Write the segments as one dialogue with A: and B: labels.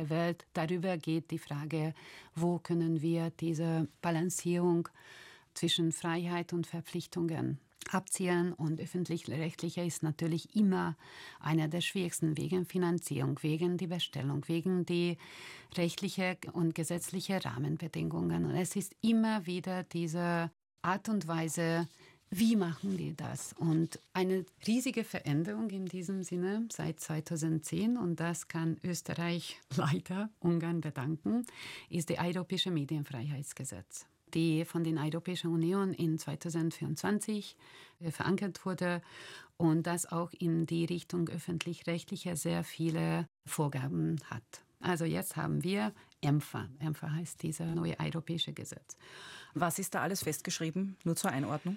A: westliche Welt. Darüber geht die Frage, wo können wir diese Balancierung zwischen Freiheit und Verpflichtungen abzielen. Und öffentlich-rechtliche ist natürlich immer einer der schwierigsten wegen Finanzierung, wegen die Bestellung, wegen die rechtliche und gesetzliche Rahmenbedingungen. Und es ist immer wieder diese Art und Weise, wie machen die das? Und eine riesige Veränderung in diesem Sinne seit 2010, und das kann Österreich leider Ungarn bedanken, ist das Europäische Medienfreiheitsgesetz, die von der Europäischen Union in 2024 verankert wurde und das auch in die Richtung öffentlich-rechtlicher sehr viele Vorgaben hat. Also jetzt haben wir EMFA. EMFA heißt dieser neue europäische Gesetz.
B: Was ist da alles festgeschrieben? Nur zur Einordnung.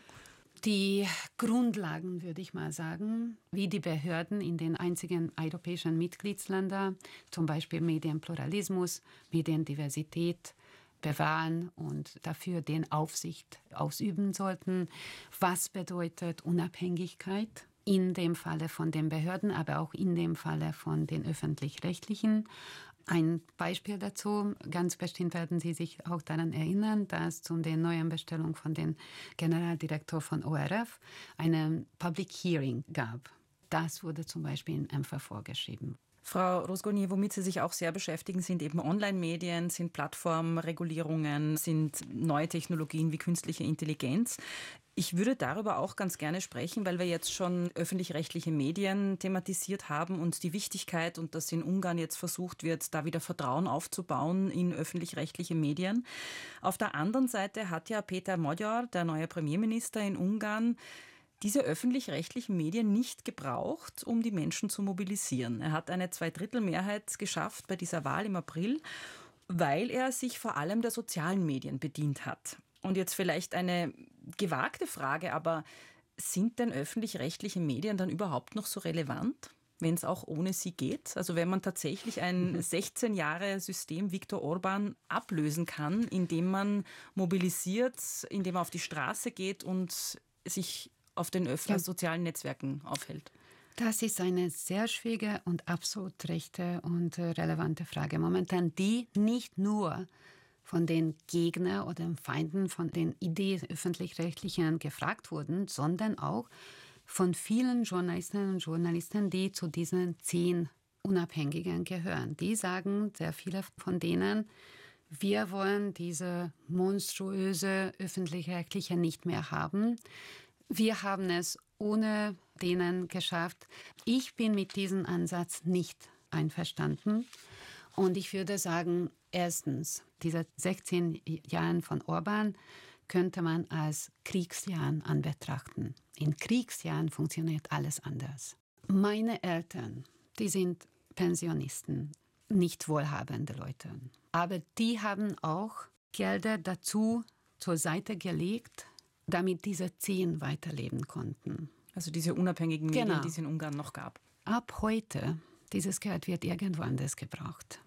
A: Die Grundlagen, würde ich mal sagen, wie die Behörden in den einzigen europäischen Mitgliedsländern, zum Beispiel Medienpluralismus, Mediendiversität, bewahren und dafür den Aufsicht ausüben sollten. Was bedeutet Unabhängigkeit? In dem Falle von den Behörden, aber auch in dem Falle von den Öffentlich-Rechtlichen. Ein Beispiel dazu, ganz bestimmt werden Sie sich auch daran erinnern, dass zu der neuen Bestellung von dem Generaldirektor von ORF eine Public Hearing gab. Das wurde zum Beispiel in EMFA vorgeschrieben.
B: Frau Rozgonyi, womit Sie sich auch sehr beschäftigen, sind eben Online-Medien, sind Plattformregulierungen, sind neue Technologien wie künstliche Intelligenz. Ich würde darüber auch ganz gerne sprechen, weil wir jetzt schon öffentlich-rechtliche Medien thematisiert haben und die Wichtigkeit und dass in Ungarn jetzt versucht wird, da wieder Vertrauen aufzubauen in öffentlich-rechtliche Medien. Auf der anderen Seite hat ja Péter Magyar, der neue Premierminister in Ungarn, diese öffentlich-rechtlichen Medien nicht gebraucht, um die Menschen zu mobilisieren. Er hat eine Zweidrittelmehrheit geschafft bei dieser Wahl im April, weil er sich vor allem der sozialen Medien bedient hat. Und jetzt vielleicht eine gewagte Frage, aber sind denn öffentlich-rechtliche Medien dann überhaupt noch so relevant, wenn es auch ohne sie geht? Also wenn man tatsächlich ein 16 Jahre System Viktor Orbán ablösen kann, indem man mobilisiert, indem man auf die Straße geht und sich auf den sozialen Netzwerken aufhält?
A: Das ist eine sehr schwierige und absolut rechte und relevante Frage momentan, die nicht nur von den Gegnern oder den Feinden von den Ideen öffentlich-rechtlichen gefragt wurden, sondern auch von vielen Journalistinnen und Journalisten, die zu diesen 10 Unabhängigen gehören. Die sagen, sehr viele von denen, wir wollen diese monströse öffentlich-rechtliche nicht mehr haben. Wir haben es ohne denen geschafft. Ich bin mit diesem Ansatz nicht einverstanden. Und ich würde sagen, erstens, diese 16 Jahren von Orbán könnte man als Kriegsjahren anbetrachten. In Kriegsjahren funktioniert alles anders. Meine Eltern, die sind Pensionisten, nicht wohlhabende Leute. Aber die haben auch Gelder dazu zur Seite gelegt, damit diese 10 weiterleben konnten.
B: Also diese unabhängigen Medien, die es in Ungarn noch gab.
A: Ab heute, dieses Geld wird irgendwo anders gebraucht.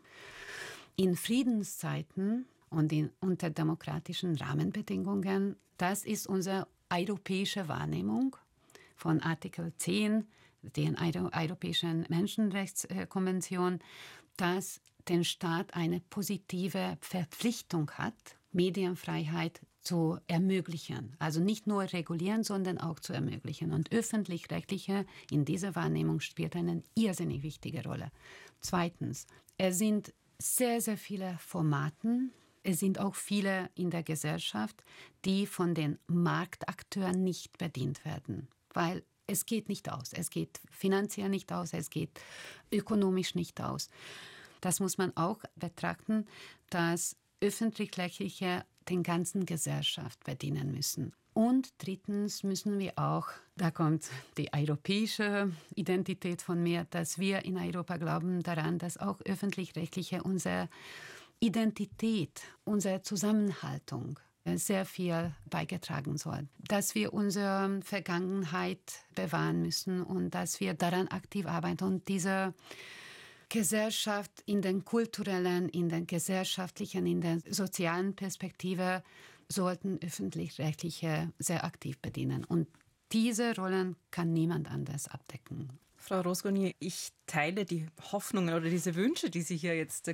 A: In Friedenszeiten und unter demokratischen Rahmenbedingungen, das ist unsere europäische Wahrnehmung von Artikel 10 der Europäischen Menschenrechtskonvention, dass der Staat eine positive Verpflichtung hat, Medienfreiheit zu ermöglichen. Also nicht nur regulieren, sondern auch zu ermöglichen. Und öffentlich-rechtliche in dieser Wahrnehmung spielt eine irrsinnig wichtige Rolle. Zweitens, es sind sehr, sehr viele Formaten. Es sind auch viele in der Gesellschaft, die von den Marktakteuren nicht bedient werden, weil es geht nicht aus. Es geht finanziell nicht aus, es geht ökonomisch nicht aus. Das muss man auch betrachten, dass öffentlich-rechtliche den ganzen Gesellschaft bedienen müssen. Und drittens müssen wir auch, da kommt die europäische Identität von mir, dass wir in Europa glauben daran, dass auch öffentlich-rechtliche unsere Identität, unsere Zusammenhaltung sehr viel beigetragen soll. Dass wir unsere Vergangenheit bewahren müssen und dass wir daran aktiv arbeiten und diese Gesellschaft in den kulturellen, in den gesellschaftlichen, in der sozialen Perspektive sollten öffentlich-rechtliche sehr aktiv bedienen. Und diese Rollen kann niemand anders abdecken.
B: Frau Rozgonyi, ich teile die Hoffnungen oder diese Wünsche, die Sie hier jetzt